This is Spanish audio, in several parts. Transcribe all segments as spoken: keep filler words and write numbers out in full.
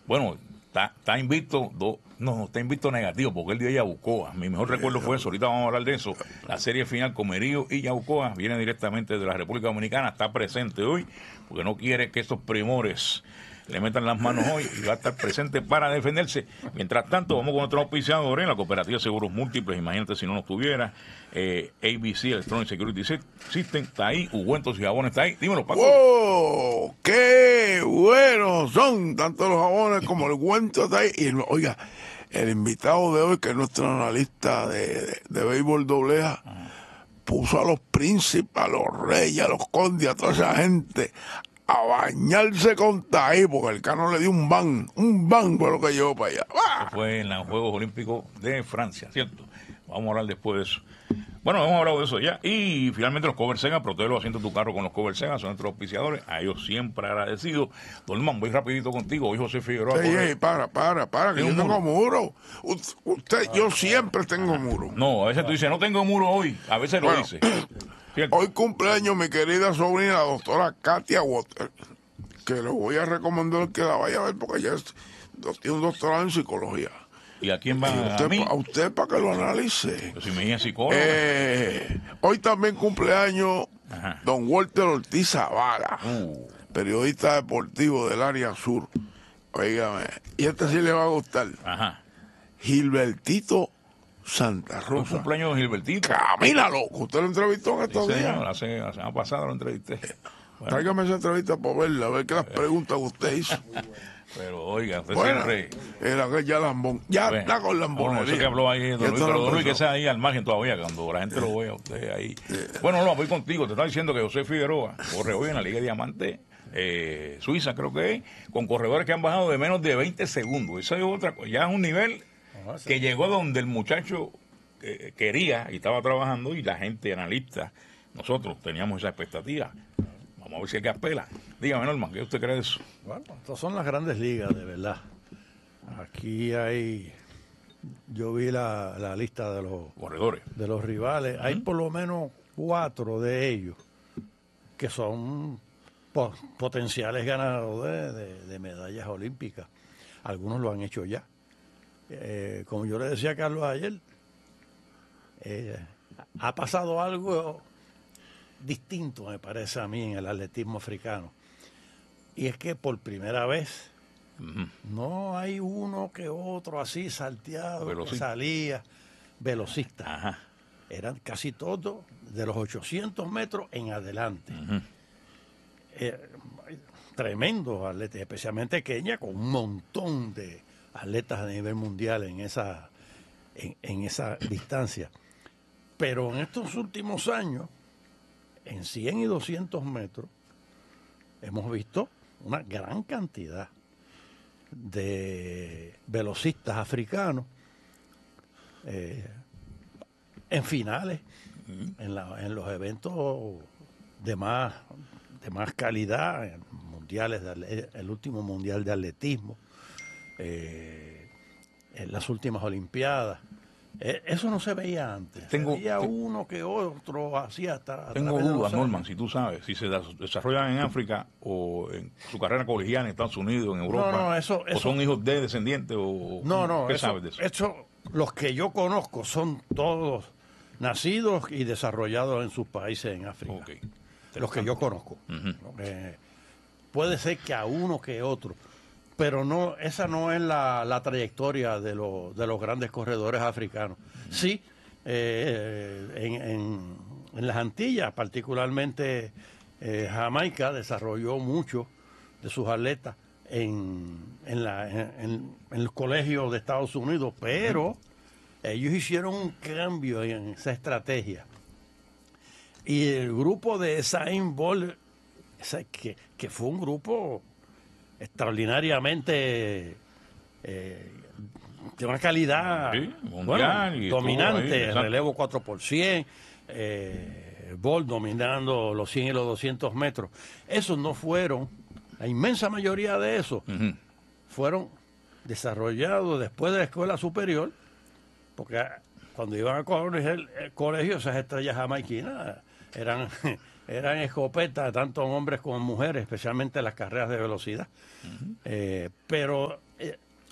Bueno, está, está invicto, do, no, está invicto negativo, porque él dio Yabucoa. Mi mejor recuerdo fue eso, ahorita vamos a hablar de eso. La serie final Comerío y Yabucoa viene directamente de la República Dominicana, está presente hoy, porque no quiere que estos primores le metan las manos hoy y va a estar presente para defenderse. Mientras tanto, vamos con otro auspiciador en la Cooperativa de Seguros Múltiples. Imagínate si no nos tuviera. Eh, A B C Electronic Security System está ahí. Ungüentos y jabones está ahí. Dímelo, Paco. ¡Wow! ¡Qué buenos son! Tanto los jabones como el ungüento está ahí. Y oiga, el invitado de hoy, que es nuestro analista de, de, de béisbol doble A, puso a los príncipes, a los reyes, a los condes, a toda esa gente a bañarse con Taí, porque el Cano le dio un ban, un ban por lo que llevó para allá. ¡Ah! Fue en los Juegos Olímpicos de Francia, ¿cierto? Vamos a hablar después de eso. Bueno, hemos hablado de eso ya. Y finalmente los Cover Sega, protege los asientos de tu carro con los Cover Sega, son nuestros auspiciadores, a ellos siempre agradecidos. Dolman, voy rapidito contigo, hoy José Figueroa. Sí, hey, para, para, para, que yo tengo muro. Usted, yo siempre tengo muro. No, a veces tú dices, no tengo muro hoy, a veces lo bueno, dice. Hoy cumpleaños mi querida sobrina, la doctora Katia Water, que le voy a recomendar que la vaya a ver porque ella es, tiene un doctorado en psicología. ¿Y a quién va a, usted, a mí? A usted para que lo analice. Pero si mi hija es psicóloga. Eh, hoy también cumpleaños Ajá. don Walter Ortiz Zavala, uh. periodista deportivo del área sur. Óigame, y este sí le va a gustar. Ajá. Gilbertito Santa Rosa. Un cumpleaños de Gilbertito. Camina loco. ¿Usted lo entrevistó en estos sí, días? Señor, hace, la semana pasada lo entrevisté. Bueno. Tráigame esa entrevista para verla, a ver qué las preguntas que usted hizo. Pero oiga, usted bueno, siempre. Era que ya Lambón. Ya bueno, está con Lambón. No, no, eso que habló ahí, don Luis, pero don Luis, que sea ahí al margen todavía, cuando la gente lo vea, usted ahí. Bueno, no, voy contigo. Te estaba diciendo que José Figueroa corre hoy en la Liga de Diamante. Eh, Suiza, creo que es, con corredores que han bajado de menos de veinte segundos. Eso es otra cosa. Ya es un nivel Ajá, sí. que llegó donde el muchacho eh, quería y estaba trabajando, y la gente analista, nosotros teníamos esa expectativa. Vamos a ver si hay que apela. Dígame, Norman, ¿qué usted cree de eso? Bueno, estas son las grandes ligas, de verdad. Aquí hay, yo vi la, la lista de los corredores, de los rivales. Uh-huh. Hay por lo menos cuatro de ellos que son po- potenciales ganadores de, de, de medallas olímpicas. Algunos lo han hecho ya. Eh, como yo le decía a Carlos ayer, eh, ha pasado algo distinto, me parece a mí, en el atletismo africano. Y es que por primera vez uh-huh. no hay uno que otro así salteado, Velocista. que salía, velocista. Ajá. Eran casi todos de los ochocientos metros en adelante. Uh-huh. Eh, tremendos atletas, especialmente Kenia, con un montón de atletas a nivel mundial en esa, en, en esa distancia. Pero en estos últimos años, en cien y doscientos metros, hemos visto una gran cantidad de velocistas africanos eh, en finales, uh-huh. en, la, en los eventos de más, de más calidad, en mundiales, de, el último mundial de atletismo, eh, en las últimas olimpiadas. Eso no se veía antes. Tengo, se veía uno que otro hacía hasta. Tengo dudas, Norman, si tú sabes, si se desarrollan en África o en su carrera colegial en Estados Unidos, en Europa. No, no, eso, o eso, son hijos de descendientes o. No, no, ¿qué eso, sabes de eso? eso? Los que yo conozco son todos nacidos y desarrollados en sus países en África. Okay. Los que yo conozco. Uh-huh. Eh, puede ser que a uno que otro. Pero no, esa no es la, la trayectoria de, lo, de los grandes corredores africanos. Sí, eh, en, en, en las Antillas, particularmente eh, Jamaica, desarrolló mucho de sus atletas en, en, la, en, en los colegios de Estados Unidos, pero ellos hicieron un cambio en esa estrategia. Y el grupo de Usain Bolt, que, que fue un grupo extraordinariamente eh, de una calidad sí, mundial, bueno, dominante, ahí, relevo cuatro por cien, eh, Bolt dominando los cien y los doscientos metros. Esos no fueron, la inmensa mayoría de esos uh-huh. fueron desarrollados después de la escuela superior, porque cuando iban a colegio, el colegio esas estrellas jamaiquinas eran... eran escopetas, tanto hombres como mujeres, especialmente en las carreras de velocidad. Uh-huh. Eh, pero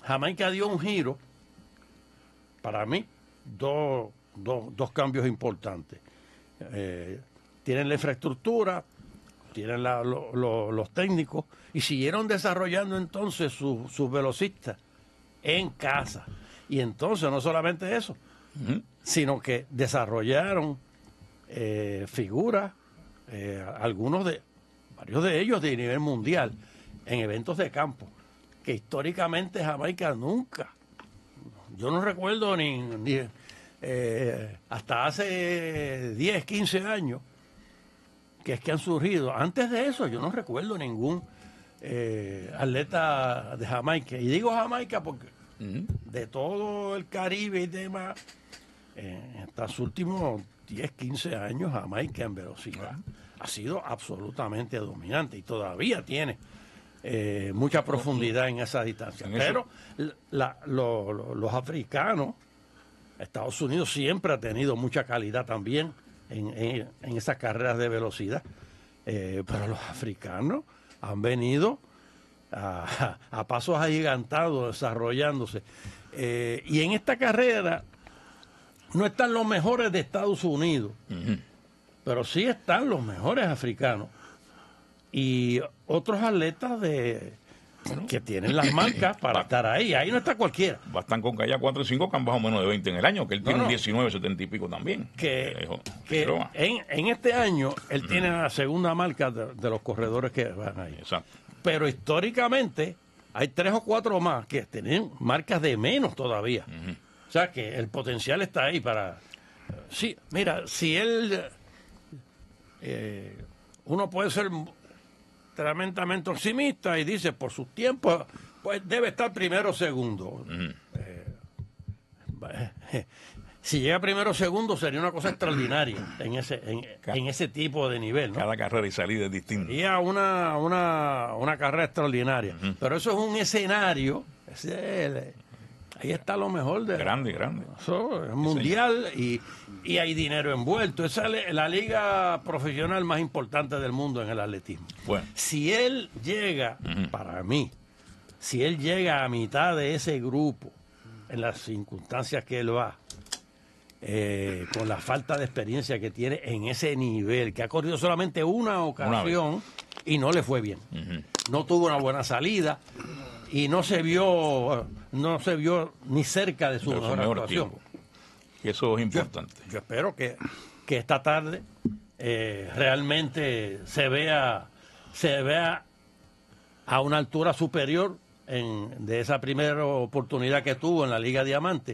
Jamaica dio un giro, para mí, dos, dos, dos cambios importantes. Eh, tienen la infraestructura, tienen la, lo, lo, los técnicos, y siguieron desarrollando entonces sus su velocistas en casa. Y entonces no solamente eso, uh-huh. sino que desarrollaron eh, figuras, eh, algunos de, varios de ellos de nivel mundial, en eventos de campo, que históricamente Jamaica nunca, yo no recuerdo ni, ni eh, hasta hace diez, quince años, que es que han surgido. Antes de eso yo no recuerdo ningún eh, atleta de Jamaica. Y digo Jamaica porque uh-huh. de todo el Caribe y demás, eh, en estos últimos diez, quince años Jamaica en velocidad uh-huh. ha sido absolutamente dominante y todavía tiene eh, mucha profundidad en esa distancia. ¿En Pero la, lo, lo, los africanos, Estados Unidos siempre ha tenido mucha calidad también En, en, en esas carreras de velocidad, eh, pero los africanos han venido a, a, a pasos agigantados desarrollándose, eh, y en esta carrera no están los mejores de Estados Unidos, uh-huh. pero sí están los mejores africanos y otros atletas de bueno, que tienen las marcas para estar ahí. Ahí no está cualquiera. Bastan con que haya cuatro o cinco que han bajado menos de veinte en el año, que él no, tiene no. un diecinueve, setenta y pico también. Que, dijo, que en, en este año él uh-huh. tiene la segunda marca de, de los corredores que van ahí. Exacto. Pero históricamente hay tres o cuatro más que tienen marcas de menos todavía. Uh-huh. O sea que el potencial está ahí para... Sí, mira, si él... Eh, uno puede ser tremendamente optimista y dice por sus tiempos pues debe estar primero o segundo. Uh-huh. eh, si llega primero o segundo sería una cosa extraordinaria en ese en, cada, en ese tipo de nivel, ¿no? Cada carrera y salida es distinta. Sería una, una, una carrera extraordinaria. Uh-huh. Pero eso es un escenario, ese, ahí está lo mejor de grande, grande. Eso es mundial y, y hay dinero envuelto. Esa es la liga profesional más importante del mundo en el atletismo. Bueno. Si él llega, uh-huh. para mí, si él llega a mitad de ese grupo, en las circunstancias que él va, eh, con la falta de experiencia que tiene en ese nivel, que ha corrido solamente una ocasión una y no le fue bien. Uh-huh. No tuvo una buena salida y no se vio no se vio ni cerca de su de mejor, mejor actuación. Tiempo. Y eso es importante. Yo, yo espero que, que esta tarde eh, realmente se vea se vea a una altura superior en, de esa primera oportunidad que tuvo en la Liga Diamante.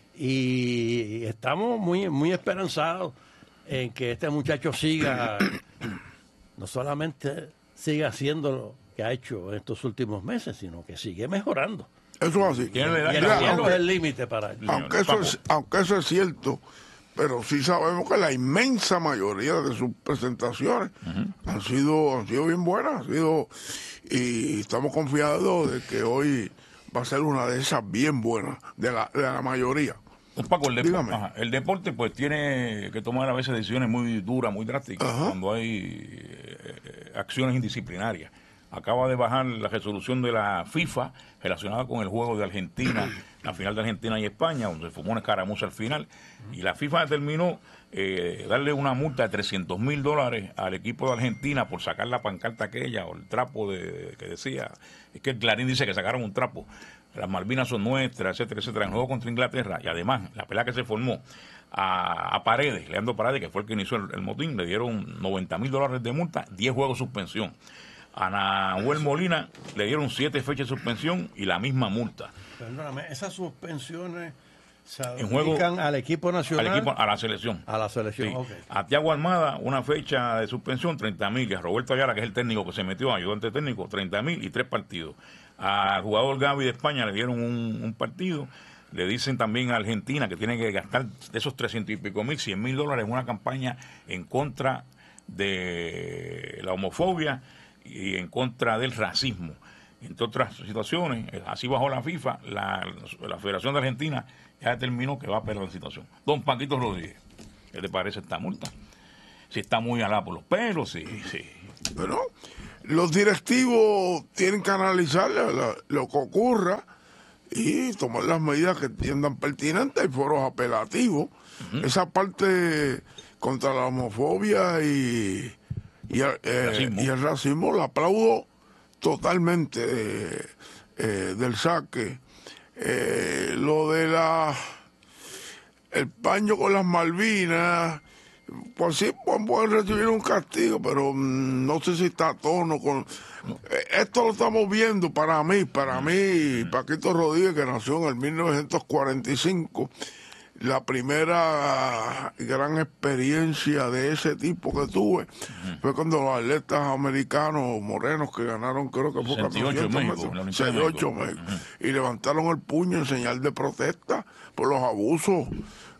Y estamos muy, muy esperanzados en que este muchacho siga, no solamente siga haciendo lo que ha hecho en estos últimos meses, sino que sigue mejorando. Eso es así. Y el cielo es el límite para él. Aunque eso, es, aunque eso es cierto, pero sí sabemos que la inmensa mayoría de sus presentaciones uh-huh. han sido han sido bien buenas, han sido, y estamos confiados de que hoy va a ser una de esas bien buenas, de la, de la mayoría. Paco, el, deporte, ajá, el deporte pues tiene que tomar a veces decisiones muy duras, muy drásticas, ajá. cuando hay eh, acciones indisciplinarias. Acaba de bajar la resolución de la FIFA relacionada con el juego de Argentina, la final de Argentina y España, donde se formó una escaramuza al final, y la FIFA determinó eh, darle una multa de trescientos mil dólares al equipo de Argentina por sacar la pancarta aquella o el trapo de, que decía, es que el Clarín dice que sacaron un trapo, las Malvinas son nuestras, etcétera, etcétera, en el juego contra Inglaterra, y además la pelea que se formó a, a Paredes, Leandro Paredes, que fue el que inició el, el motín, le dieron noventa mil dólares de multa, diez juegos de suspensión. A Nahuel Molina le dieron siete fechas de suspensión y la misma multa. Perdóname, esas suspensiones se en juego al equipo nacional. Al equipo, a la selección. A la selección, sí. Okay. A Tiago Almada, una fecha de suspensión, treinta mil. Y a Roberto Ayala, que es el técnico que se metió, ayudante técnico, treinta mil y tres partidos. Al jugador Gaby de España le dieron un, un partido. Le dicen también a Argentina que tiene que gastar de esos trescientos y pico mil, cien mil dólares en una campaña en contra de la homofobia y en contra del racismo, entre otras situaciones. Así bajó la FIFA, la, la Federación de Argentina ya determinó que va a perder la situación. Don Paquito Rodríguez, ¿qué te parece esta multa? Si está muy alada por los pelos, sí, sí. Bueno, los directivos tienen que analizar lo, lo que ocurra y tomar las medidas que entiendan pertinentes. Hay foros apelativos. Uh-huh. Esa parte contra la homofobia y, y, el, eh, y el racismo la aplaudo totalmente eh, eh, del saque. Eh, lo de la el paño con las Malvinas, pues sí, pueden recibir un castigo, pero mmm, no sé si está a tono con... Eh, esto lo estamos viendo para mí, para mí, Paquito Rodríguez, que nació en el mil novecientos cuarenta y cinco, la primera gran experiencia de ese tipo que tuve uh-huh. fue cuando los atletas americanos morenos que ganaron, creo que fue cuatrocientos metros, sesenta y ocho metros, uh-huh. y levantaron el puño en señal de protesta por los abusos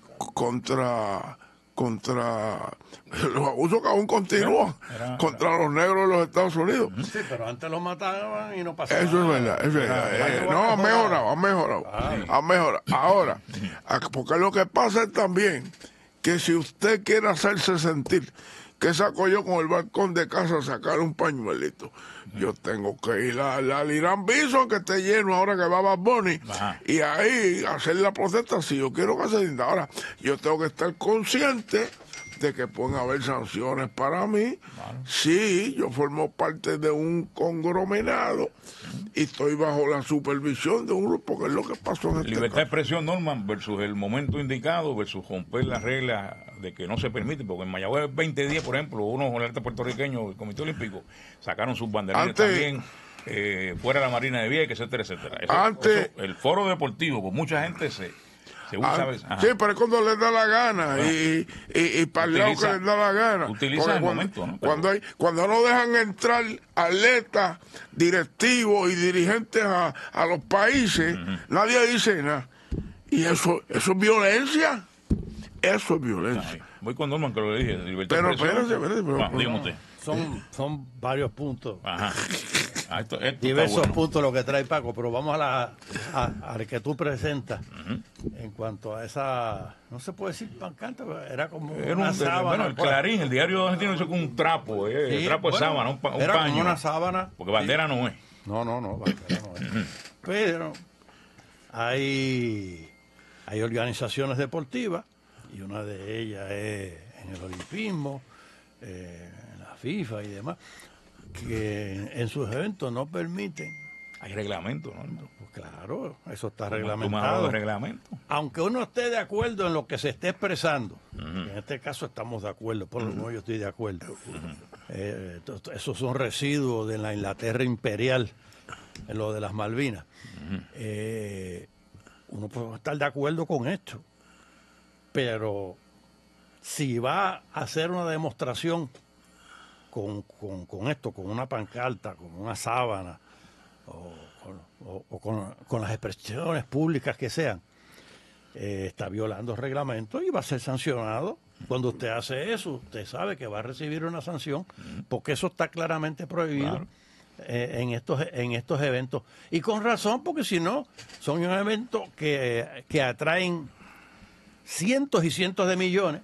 contra contra los abusos que aún continúan era, era, contra era. los negros de los Estados Unidos. Sí, pero antes los mataban y no pasaba Eso nada. Es verdad, es verdad. Era, eh, no, han mejorado, han mejorado. Ah, han mejorado. Ahora, porque lo que pasa es también que si usted quiere hacerse sentir, ¿qué saco yo con el balcón de casa a sacar un pañuelito? Yo tengo que ir al, al Irán Bison, que esté lleno ahora que va Bad Bunny, ajá. y ahí hacer la protesta si yo quiero que se linda. Ahora, yo tengo que estar consciente de que pueden haber sanciones para mí. Vale. Sí, yo formo parte de un conglomerado y estoy bajo la supervisión de un grupo, que es lo que pasó en este Libertad caso. de expresión, Norman, versus el momento indicado, versus romper las reglas de que no se permite, porque en Mayagüez veinte diez, por ejemplo, unos atletas puertorriqueños, el Comité Olímpico, sacaron sus banderines Antes, también, eh, fuera de la Marina de Vieques, etcétera, etcétera. Eso, Antes, eso, el foro deportivo, pues mucha gente se... Ah, sí, pero es cuando les da la gana ah. y, y, y para el lado que les da la gana. Utiliza el cuando, momento, ¿no? Cuando, hay, cuando no dejan entrar atletas, directivos y dirigentes a, a los países, uh-huh. nadie dice nada. Y eso, eso es violencia. Eso es violencia. Ay, voy con Norman, que lo dije. Pero espérate, espérate. Bueno, son, son varios puntos. Ajá. Ah, esto, esto diversos bueno. puntos lo que trae Paco, pero vamos a la a, a que tú presentas uh-huh. en cuanto a esa, no se puede decir pancarta, era como era una un, sábana. Bueno, el Clarín, el diario argentino hizo con un trapo, eh, sí, el trapo bueno, de sábana, un, un era paño. Como una sábana. Porque bandera sí. no es. No, no, no, bandera no es. Uh-huh. Pero hay, hay organizaciones deportivas, y una de ellas es en el olimpismo, eh, en la FIFA y demás, que en sus eventos no permiten. Hay reglamento, ¿no? Pues claro, eso está ¿Cómo reglamentado. De reglamento? Aunque uno esté de acuerdo en lo que se esté expresando, uh-huh. en este caso estamos de acuerdo, por lo menos uh-huh. yo estoy de acuerdo. Uh-huh. Eh, esos son residuos de la Inglaterra imperial, en lo de las Malvinas. Uh-huh. Eh, uno puede estar de acuerdo con esto, pero si va a hacer una demostración Con, con, con esto, con una pancarta, con una sábana, o con, o, o con, con las expresiones públicas que sean, eh, está violando el reglamento y va a ser sancionado. Cuando usted hace eso, usted sabe que va a recibir una sanción, porque eso está claramente prohibido claro. eh, en estos en estos eventos. Y con razón, porque si no, son un evento que, que atraen cientos y cientos de millones.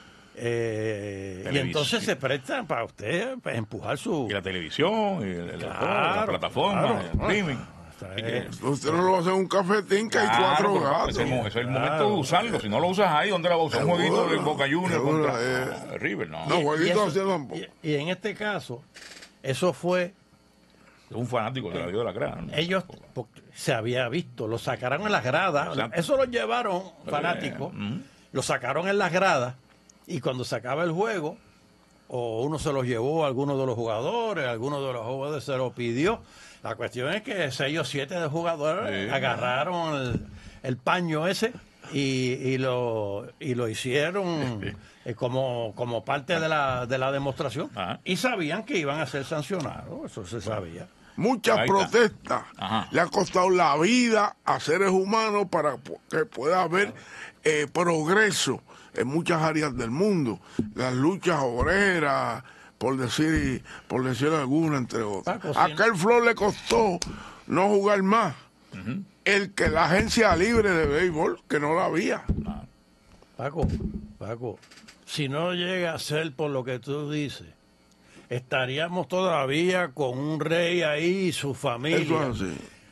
Eh, y entonces se prestan para usted para empujar su... Y la televisión, y el, claro, la plataforma, claro, el streaming. Eh, usted no lo hace en un cafetín que claro, hay cuatro gatos. Ese es, el, es el claro, momento de usarlo. Claro. Si no lo usas ahí, ¿dónde la vas a usar? Un jueguito de Boca Juniors contra eh, River. No, no jueguito así tampoco. Y, y en este caso, eso fue... Un fanático de la dio de la grada. ¿no? Ellos se había visto, lo sacaron en las gradas. Exacto. Eso lo llevaron fanáticos, eh, uh-huh. lo sacaron en las gradas. Y cuando se acaba el juego, o uno se los llevó a alguno de los jugadores, alguno de los jugadores se lo pidió. La cuestión es que seis o siete de jugadores sí. agarraron el, el paño ese y, y lo y lo hicieron eh, como, como parte de la, de la demostración. Ajá. Y sabían que iban a ser sancionados, eso se sabía. Muchas protestas le ha costado la vida a seres humanos para que pueda haber eh, progreso en muchas áreas del mundo, las luchas obreras, por decir por decir alguna, entre otras. Paco, a aquel Flor le costó no jugar más, uh-huh. el que la agencia libre de béisbol, que no la había. Paco, Paco, si no llega a ser por lo que tú dices, estaríamos todavía con un rey ahí y su familia. Eso es así.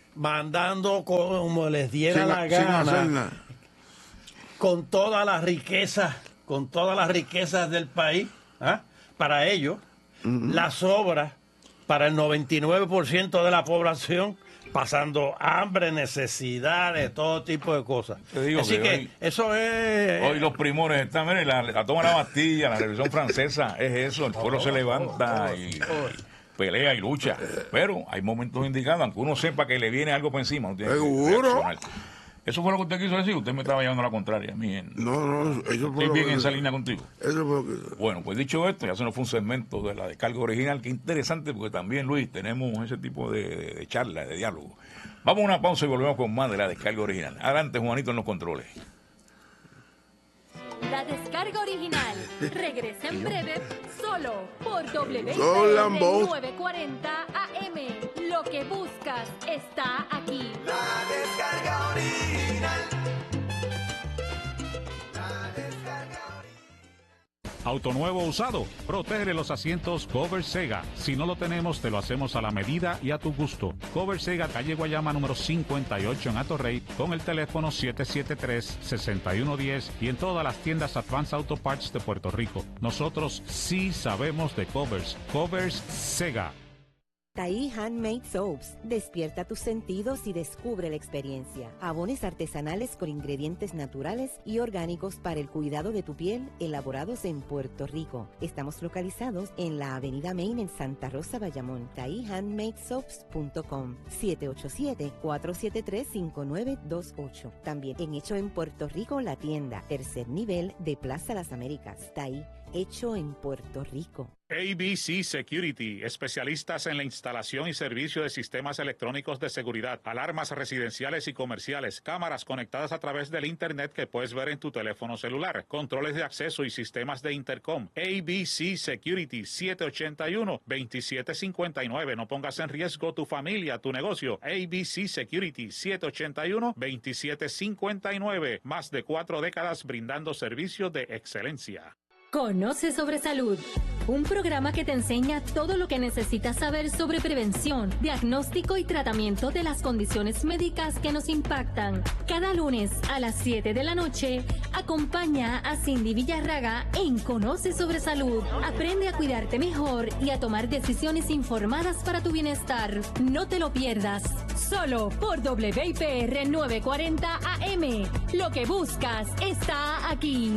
mandando como les diera Sin- la sin hacer gana, nada. con todas las riquezas, con todas las riquezas del país, ¿ah? Para ellos, las obras para el noventa y nueve por ciento de la población, pasando hambre, necesidades, todo tipo de cosas. Te digo Así que que hoy- eso es... Hoy los primores están, miren, la, la toma de la Bastilla, la Revolución Francesa, es eso, el pueblo se levanta y pelea y lucha. Pero hay momentos indicados, aunque uno sepa que le viene algo por encima, uno tiene que Seguro. reaccionar. Eso fue lo que usted quiso decir, usted me estaba llevando a la contraria. A mí, en- No, no, eso fue estoy lo bien que- en esa línea contigo. Eso fue lo que... Bueno, pues dicho esto, ya se nos fue un segmento de la descarga original, que interesante, porque también, Luis, tenemos ese tipo de, de, de charla, de diálogo. Vamos a una pausa y volvemos con más de la descarga original. Adelante, Juanito, en los controles. La descarga original regresa en breve solo por W P Son R Lambos. nueve cuarenta A M. Lo que buscas está aquí. La descarga original. La descarga original. Auto nuevo o usado, protege los asientos Cover Sega. Si no lo tenemos, te lo hacemos a la medida y a tu gusto. Cover Sega, calle Guayama número cincuenta y ocho en Atorrey, con el teléfono siete siete tres, seis uno uno cero y en todas las tiendas Advance Auto Parts de Puerto Rico. Nosotros sí sabemos de covers. Covers Sega. Taí Handmade Soaps. Despierta tus sentidos y descubre la experiencia. Jabones artesanales con ingredientes naturales y orgánicos para el cuidado de tu piel, elaborados en Puerto Rico. Estamos localizados en la Avenida Main en Santa Rosa, Bayamón. taí handmade soaps punto com. siete ocho siete, cuatro siete tres, cinco nueve dos ocho. También en Hecho en Puerto Rico, la tienda. Tercer nivel de Plaza Las Américas. Taí, hecho en Puerto Rico. A B C Security, especialistas en la instalación y servicio de sistemas electrónicos de seguridad, alarmas residenciales y comerciales, cámaras conectadas a través del Internet que puedes ver en tu teléfono celular, controles de acceso y sistemas de intercom. A B C Security, siete ocho uno, dos siete cinco nueve. No pongas en riesgo tu familia, tu negocio. A B C Security, siete ocho uno, dos siete cinco nueve. Más de cuatro décadas brindando servicios de excelencia. Conoce sobre salud, un programa que te enseña todo lo que necesitas saber sobre prevención, diagnóstico y tratamiento de las condiciones médicas que nos impactan. Cada lunes a las siete de la noche, acompaña a Cindy Villarraga en Conoce sobre salud. Aprende a cuidarte mejor y a tomar decisiones informadas para tu bienestar. No te lo pierdas, solo por W P R nueve cuarenta A M. Lo que buscas está aquí.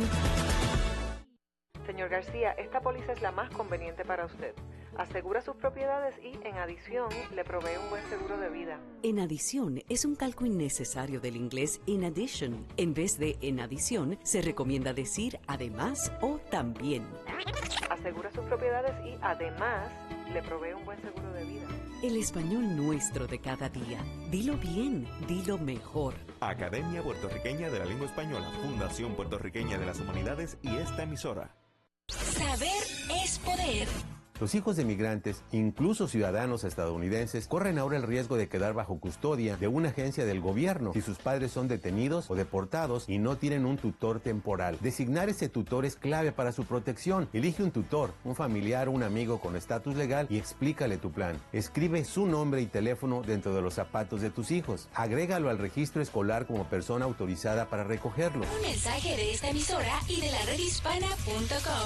Señor García, esta póliza es la más conveniente para usted. Asegura sus propiedades y, en adición, le provee un buen seguro de vida. En adición es un calco innecesario del inglés in addition. En vez de en adición, se recomienda decir además o también. Asegura sus propiedades y, además, le provee un buen seguro de vida. El español nuestro de cada día. Dilo bien, dilo mejor. Academia Puertorriqueña de la Lengua Española, Fundación Puertorriqueña de las Humanidades y esta emisora. Saber es poder. Los hijos de migrantes, incluso ciudadanos estadounidenses, corren ahora el riesgo de quedar bajo custodia de una agencia del gobierno si sus padres son detenidos o deportados y no tienen un tutor temporal. Designar ese tutor es clave para su protección. Elige un tutor, un familiar o un amigo con estatus legal y explícale tu plan. Escribe su nombre y teléfono dentro de los zapatos de tus hijos. Agrégalo al registro escolar como persona autorizada para recogerlos. Un mensaje de esta emisora y de la red hispana punto com.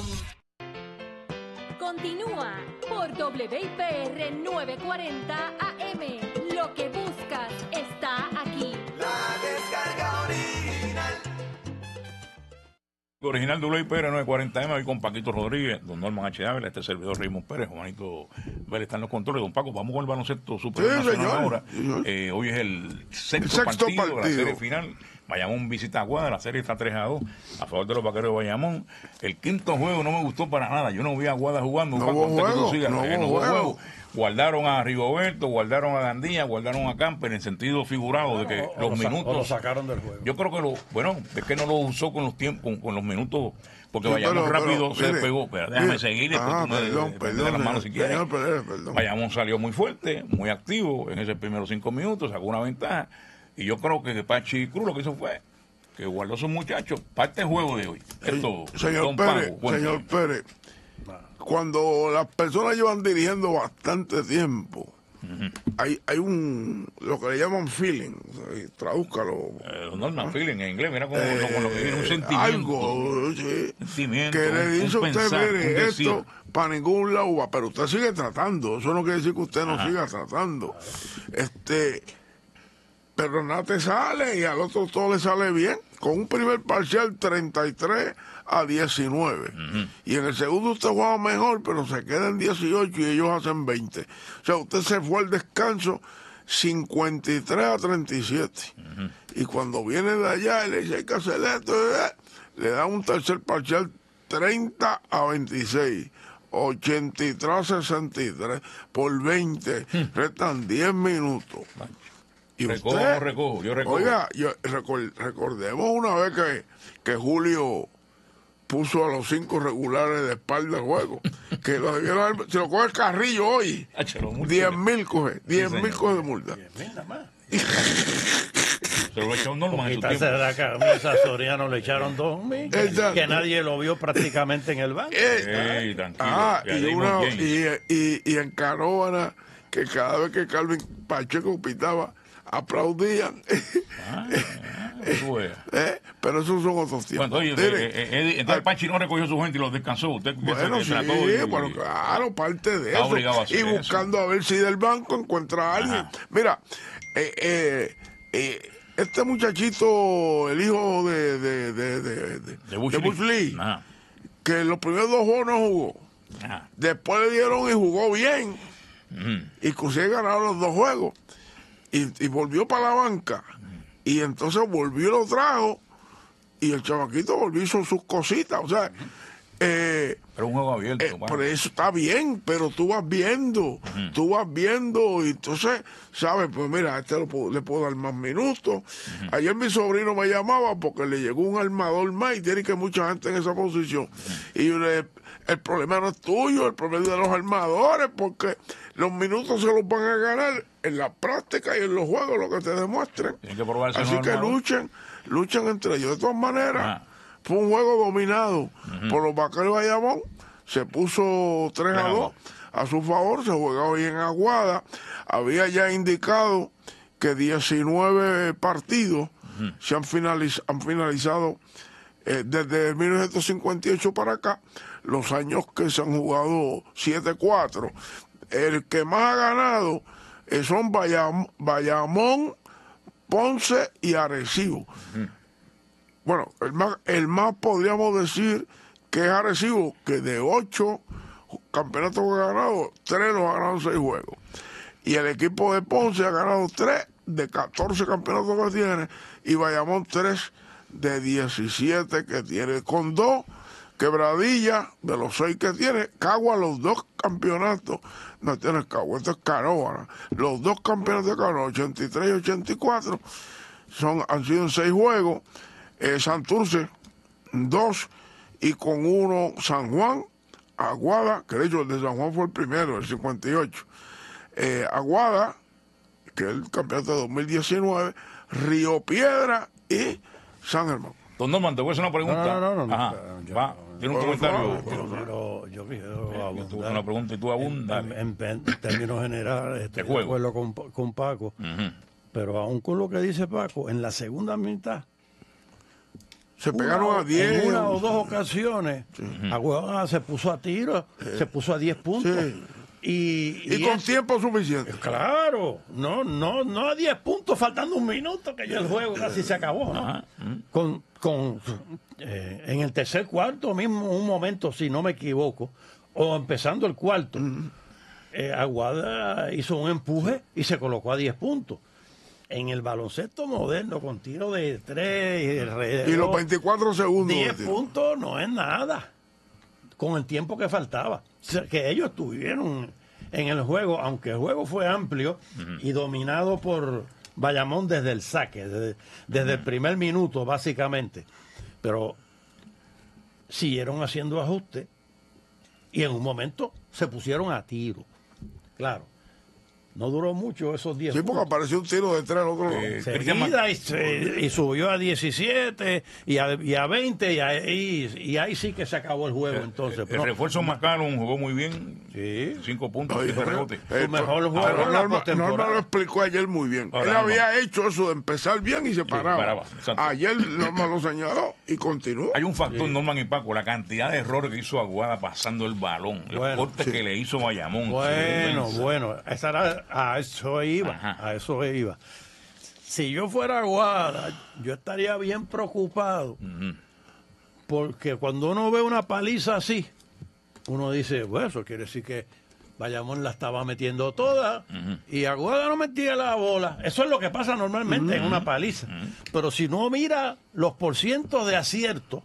Continúa por W P R nueve cuarenta A M. Lo que buscas está aquí. La descarga original. Original W P R nueve cuarenta M, hoy con Paquito Rodríguez, don Norman H. Dávila, este servidor Raymond Pérez, Juanito Vélez está en los controles. Don Paco, vamos con el baloncesto supernacional señor. ahora. Señor. Eh, hoy es el sexto, El sexto partido, de la partido. serie final. Bayamón visita a Aguada, la serie está tres a dos a favor de los vaqueros de Bayamón. El quinto juego no me gustó para nada. Yo no vi a Aguada jugando. No Paco, hubo antes que tú juego, sigas. no Eh, hubo juego. Guardaron a Rigoberto, guardaron a Gandía, guardaron a Camper en sentido figurado de que O- o los lo sa- minutos. o lo sacaron del juego. Yo creo que lo, bueno, es que no lo usó con los tiempos, con, con los minutos, porque Sí, Bayamón pero- rápido pero, se mire, pegó. Pero déjame mire, seguir, después ah, tú me perdón, me perdón, de las manos si señor quieres. Pérez, perdón. Bayamón salió muy fuerte, muy activo en esos primeros cinco minutos, sacó una ventaja. Y yo creo que Pachi Cruz lo que hizo fue que guardó a sus muchachos. Parte del juego de hoy. Es todo. Señor Don Pérez, Paco, cuéntame. señor Pérez, cuando las personas llevan dirigiendo bastante tiempo, Ujú. hay, hay un, lo que le llaman feeling, o sea, tradúzcalo. Eh, normal feeling en inglés, mira como, Eh, como lo que viene, un sentimiento. Algo, sí, sentimiento, que le un- dice un usted, pensar, mire, un decir. esto para ningún lado va, pero usted sigue tratando, eso no quiere decir que usted no Ajá. siga tratando. Este, pero nada te sale y al otro todo le sale bien, con un primer parcial treinta y tres a diecinueve. Ujú. Y en el segundo usted juega mejor, pero se queda en dieciocho y ellos hacen veinte. O sea, usted se fue al descanso cincuenta y tres a treinta y siete. Ujú. Y cuando viene de allá y le dice hay que hacer esto, eh, le da un tercer parcial treinta a veintiséis, ochenta y tres a sesenta y tres por veinte, restan diez minutos. Y Recojo, usted, no recojo, yo recojo. Oiga, yo, recor- recordemos una vez que, que Julio puso a los cinco regulares de espalda al juego, que lo debieron haber- se lo coge el Carrillo hoy, Áchalo, mucho. diez mil coge, diez mil señor. coge de multa. Nada más. Se lo echó normal en su Quitarse tiempo. la camisa a Soriano le echaron dos mil, que, Exacto. que nadie lo vio prácticamente en el banco. Eh, Ey, tranquilo. Ah, Ya y, leímos una, James. y, y, y en Caróvana, que cada vez que Calvin Pacheco pitaba, aplaudían. Ah, tú veas. Eh, Pero esos son otros tiempos. Bueno, oye, Mire, eh, eh, Eddie, entonces Pachi no recogió su gente y los descansó. Usted bueno, se sí, trató y- bueno, claro, parte de Está eso. obligado a hacer Y eso. buscando a ver si del banco encuentra a alguien. Ajá. Mira, eh, eh, eh, este muchachito, el hijo de, de, de, de, de, de Bush de Bush League. League, Ajá. que los primeros dos juegos no jugó. Ajá. Después le dieron y jugó bien. Ujú. Y consigue ganar los dos juegos. Y, y volvió para la banca. Y entonces volvió y lo trajo. Y el chamaquito volvió y hizo sus cositas. O sea, eh, Pero un juego abierto. eh, bueno. por eso está bien, pero tú vas viendo, tú vas viendo, y entonces, ¿sabes? Pues mira, a este lo puedo- le puedo dar más minutos. Ayer mi sobrino me llamaba porque le llegó un armador más y tiene que mucha gente en esa posición. Y yo le, el problema no es tuyo, el problema es de los armadores, porque los minutos se los van a ganar en la práctica y en los juegos, lo que te demuestren. Tienen que probarse Así los que armadores. luchen, luchen entre ellos. De todas maneras, Ah. fue un juego dominado por los Vaqueros de Bayamón. Se puso tres a dos a su favor. Se jugaba hoy en Aguada. Había ya indicado que diecinueve partidos se han, finaliz- han finalizado eh, desde mil novecientos cincuenta y ocho para acá. Los años que se han jugado siete cuatro. El que más ha ganado eh, son Bayam- Bayamón, Ponce y Arecibo. Bueno, el más, el más podríamos decir que es Arecibo, que de ocho campeonatos que ha ganado, tres los ha ganado en seis juegos. Y el equipo de Ponce ha ganado tres de catorce campeonatos que tiene, y Bayamón tres de diecisiete que tiene, con dos quebradillas de los seis que tiene. Cagua los dos campeonatos, no tiene Cagua, esto es Canóvana, los dos campeonatos de Canóvana, ochenta y tres y ochenta y cuatro, son, han sido en seis juegos. Eh, Santurce, dos, y con uno San Juan, Aguada, que de hecho el de San Juan fue el primero, el cincuenta y ocho. Eh, Aguada, que es el campeonato de dos mil diecinueve, Río Piedra y San Germán. Don Norman, te voy a hacer una pregunta. No, no, no, no, Ajá. no, yo- Va. Tiene un Por comentario. favor, Yo quiero, yo quiero Yo tuve abundar. una pregunta y tú abundas. En, en- en términos generales, estoy De de juego. acuerdo con, con Paco, Ujú. pero aún con lo que dice Paco, en la segunda mitad, Se una pegaron o- a diez. en una o dos ocasiones, Aguada se puso a tiro, se puso a diez puntos. Sí. Y, Y con es- tiempo suficiente. Claro, no, no, no a diez puntos, faltando un minuto que ya el juego casi se acabó. ¿no? Ajá. Mm. Con, con eh, en el tercer cuarto mismo, un momento, si no me equivoco, o empezando el cuarto, eh, Aguada hizo un empuje y se colocó a diez puntos. En el baloncesto moderno, con tiro de tres y alrededor, Y los veinticuatro segundos. diez de tiro. puntos no es nada, con el tiempo que faltaba. O sea, que ellos estuvieron en el juego, aunque el juego fue amplio y dominado por Bayamón desde el saque, desde, desde el primer minuto, básicamente. Pero siguieron haciendo ajustes y en un momento se pusieron a tiro. Claro, No duró mucho esos diez Sí, porque apareció un tiro de tres al otro lado. Eh, seguida y, se- y subió a diecisiete y a, y a veinte y ahí, y ahí sí que se acabó el juego entonces. El pero- refuerzo McCallum jugó muy bien. Sí. Cinco puntos, Oye, cinco pero- rebotes. eh, Su mejor pero juego en la Norma, postemporada. Norma lo explicó ayer muy bien. Ahora, Él Norma. había hecho eso de empezar bien y se paraba. paraba, exacto. Ayer Norma lo señaló y continuó. Hay un factor, Norman y Paco, la cantidad de errores que hizo Aguada pasando el balón, los Bueno, cortes sí. que le hizo Bayamón. Bueno, Sí. bueno, esa era- a eso iba, Ajá. a eso iba. Si yo fuera Aguada, yo estaría bien preocupado, Ujú. porque cuando uno ve una paliza así, uno dice, bueno, eso quiere decir que Bayamón la estaba metiendo toda y Aguada no metía la bola. Eso es lo que pasa normalmente en una paliza. Pero si no mira los porcientos de acierto,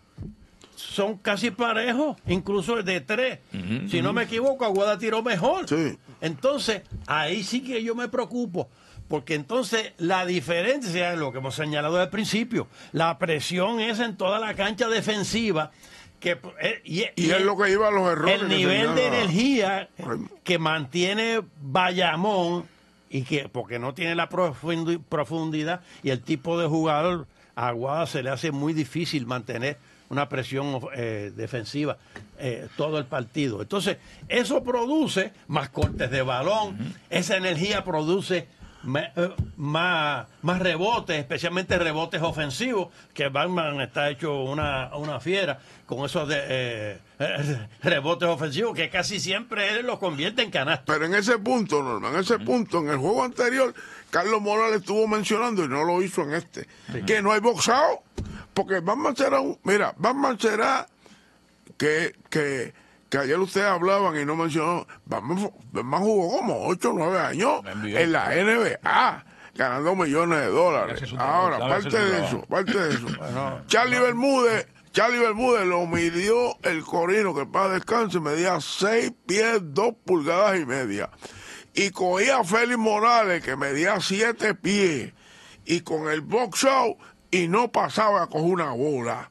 son casi parejos, incluso de tres. Si no me equivoco, Aguada tiró mejor. Sí. Entonces, ahí sí que yo me preocupo, porque entonces la diferencia es lo que hemos señalado al principio. La presión es en toda la cancha defensiva. Que, eh, y, Y es lo que iba a los errores. el que nivel de señala. energía Ay. que mantiene Bayamón y que porque no tiene la profundi- profundidad y el tipo de jugador, a Aguada se le hace muy difícil mantener una presión eh, defensiva eh, todo el partido. Entonces, eso produce más cortes de balón, esa energía produce me- eh, más, más rebotes, especialmente rebotes ofensivos, que Batman está hecho una, una fiera con esos de, eh, eh, rebotes ofensivos que casi siempre él los convierte en canasta. Pero en ese punto, Norma, en ese punto, en el juego anterior, Carlos Morales estuvo mencionando y no lo hizo en este, que no hay boxeo, porque Batman será un, mira, Batman será que, que, que ayer ustedes hablaban y no mencionó, Batman, fu- Batman jugó como ocho o nueve años La N B A. en la N B A, ganando millones de dólares. Ese es su Ahora, trabajo, ese parte es su de trabajo. eso, parte de eso. Charlie Bermúdez, Charlie Bermúdez lo midió el corino, que para descanso medía seis pies, dos pulgadas y media. Y cogía a Félix Morales, que medía siete pies, y con el box out, y no pasaba a coger una bola.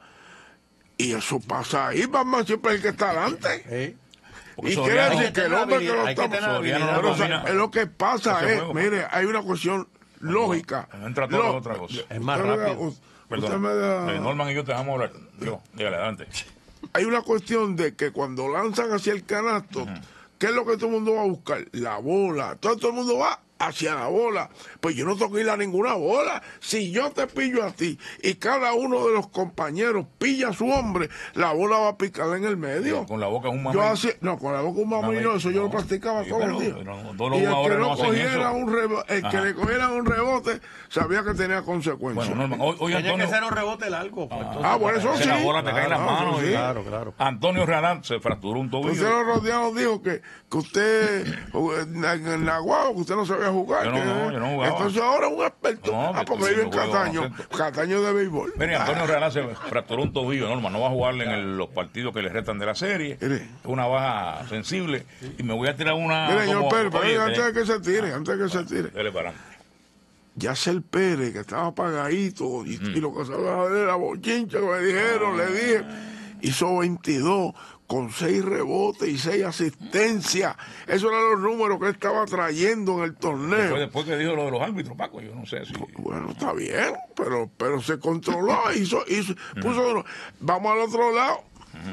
Y eso pasa ahí, Batman siempre es el que está adelante. ¿Eh? Porque Y quiere Soriano- decir que el hombre que lo Hay que está... tener Soriano no Pero, o sea, domina es lo que pasa ese es, juego, mire, hay una cuestión lógica. No entra todo Lo- otra cosa. Es más usted me da- rápido. usted Perdón, me da- eh, Norman y yo te vamos a hablar. Yo, dígale adelante. Hay una cuestión de que cuando lanzan hacia el canasto, ¿qué es lo que todo el mundo va a buscar? La bola. Todo, todo el mundo va hacia la bola. Pues yo no tengo que ir a ninguna bola. Si yo te pillo a ti y cada uno de los compañeros pilla a su hombre, la bola va a picar en el medio. Con la boca es un mamey. Yo hacía, no, con la boca un mamey no, eso yo No. lo practicaba Sí, todos pero- los días. pero todos los y el que jugadores no no hacen cogiera eso. un rebote, el que Ajá. le cogiera un rebote, sabía que tenía consecuencias. Bueno, Norman, hoy, hoy Tenía Antonio... que ser un rebote largo. pues, entonces, Ah, bueno, eso que sí. la bola te cae en las Claro, manos. eso y- sí. Claro, claro. Antonio Realán se fracturó un tobillo. Lucero Rodiano dijo que, que usted en, en la guagua, que usted no sabía jugar. Yo no, que- no, yo no jugaba. Entonces ahora es un experto. No, ah, pero porque sí, vive en yo juego Cataño. baloncesto. Cataño de béisbol. Mire, Antonio Ah, Realán se fracturó un tobillo, Norma. No va a jugar en el- los partidos que le restan de la serie. Mire. Es una baja sensible. Y me voy a tirar una. Mire, señor como- Pérez, pero oye, antes eh, de que se tire, antes de que se tire. dele para adelante. Yacel Pérez, que estaba apagadito, y, y lo que se hablaba de la bochincha que me dijeron, le dije, hizo veintidós con seis rebotes y seis asistencias. Esos eran los números que él estaba trayendo en el torneo. Fue después que dijo lo de los árbitros, Paco. Yo no sé si. Bueno, está bien, pero pero se controló, hizo, hizo, puso, vamos al otro lado.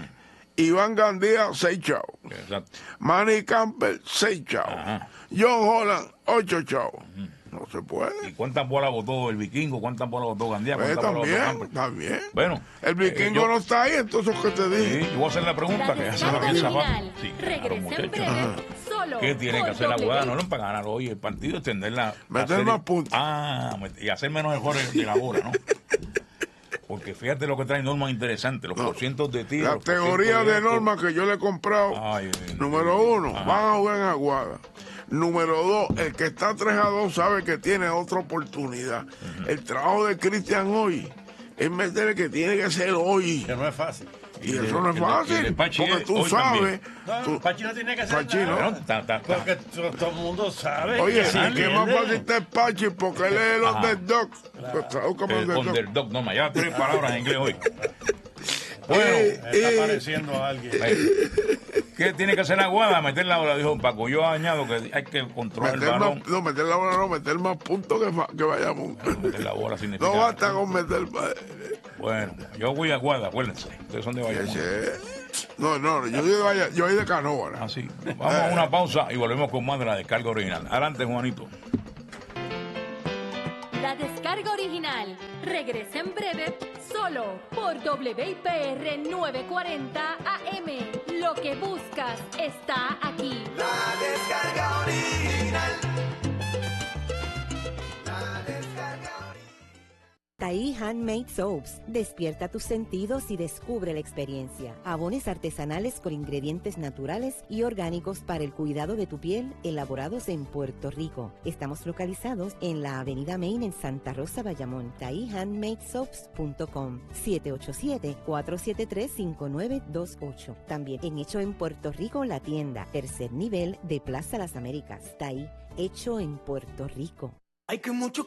Iván Gandía, seis chavos. Exacto. Manny Campbell, seis chavos. Ajá. John Holland, ocho chavos. No se puede. ¿Y cuántas bolas votó el vikingo? ¿Cuántas bolas votó Gandía? Pues ¿Cuántas bolas votó también, Campbell? también. Bueno. El vikingo eh, yo- no está ahí, entonces, ¿qué te dije? Sí, yo voy a hacer la pregunta La que hace descarga Raquel Zapato. final. Sí, claro, Regresa en muchachos. breve, solo ¿Qué tiene que por hacer la W. jugada? No, para ganar hoy el partido, extender la. la Meter serie. más puntos. Ah, met- y hacer menos errores de la bola, ¿no? Porque fíjate lo que trae Norman interesante, los porcientos de tiro. La los teoría porcientos de esto. norma que yo le he comprado, Ay, número uno, ajá. van a jugar en Aguada. Número dos, el que está tres a dos sabe que tiene otra oportunidad. El trabajo de Cristian hoy es meterle que tiene que ser hoy. Que no es fácil. Y el de- eso no es el de- el fácil, de Pachi porque es tú hoy sabes. No, tú- Pachi no tiene que ser Pachi, nada. ¿no? Bueno, ta- ta- ta- Porque to- todo el mundo sabe Oye, que sí, si que más pierde- fácil está el Pachi porque él es el Ajá. underdog. Pues tradúcame El underdog. underdog, Norman, ya tres palabras en inglés hoy. Eh, Bueno, Está eh, apareciendo alguien. eh, ¿Qué tiene que hacer Aguada? Meter la bola, dijo Paco. Yo añado que hay que controlar meter el balón. Más, no, meter la bola no, meter más puntos que, que vayamos. Meter la bola significa... No basta con meter... Bueno, yo voy a Aguada, acuérdense. Ustedes son de Bayamón. No, no, yo soy de, Vaya, yo soy de Canóvara. Ah, sí. Vamos a una pausa y volvemos con más de la descarga original. Adelante, Juanito. La descarga original regresa en breve solo por W I P R novecientos cuarenta A M. Lo que buscas está aquí. La descarga original. La descarga original. Tahí Handmade Soaps. Despierta tus sentidos y descubre la experiencia. Jabones artesanales con ingredientes naturales y orgánicos para el cuidado de tu piel, elaborados en Puerto Rico. Estamos localizados en la Avenida Main en Santa Rosa, Bayamón. Tahí Handmade Soaps punto com. siete ocho siete, cuatro siete tres, cinco nueve dos ocho. También en Hecho en Puerto Rico, la tienda. Tercer nivel de Plaza Las Américas. Tahí, hecho en Puerto Rico. Hay que mucho